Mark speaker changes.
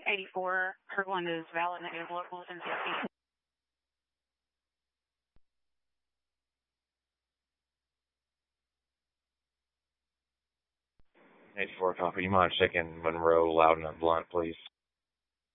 Speaker 1: 84, Kirkland is valid, negative local within 60.
Speaker 2: 84, copy. You mind checking Monroe, Loudon, and Blunt, please?